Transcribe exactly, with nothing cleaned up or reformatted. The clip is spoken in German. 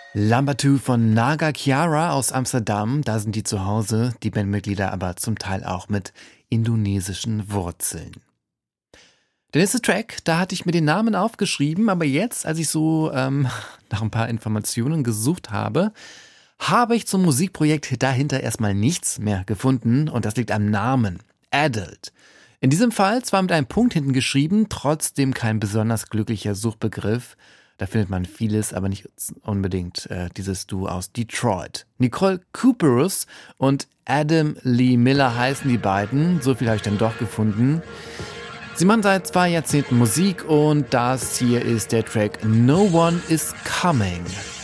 Lambatu von Naga Kiara aus Amsterdam, da sind die zu Hause, die Bandmitglieder aber zum Teil auch mit indonesischen Wurzeln. Der nächste Track, da hatte ich mir den Namen aufgeschrieben, aber jetzt, als ich so ähm, nach ein paar Informationen gesucht habe, habe ich zum Musikprojekt dahinter erstmal nichts mehr gefunden und das liegt am Namen, Adult. In diesem Fall zwar mit einem Punkt hinten geschrieben, trotzdem kein besonders glücklicher Suchbegriff. Da findet man vieles, aber nicht unbedingt äh, dieses Duo aus Detroit. Nicole Cooperus und Adam Lee Miller heißen die beiden, so viel habe ich dann doch gefunden. Sie machen seit zwei Jahrzehnten Musik und das hier ist der Track No One Is Coming.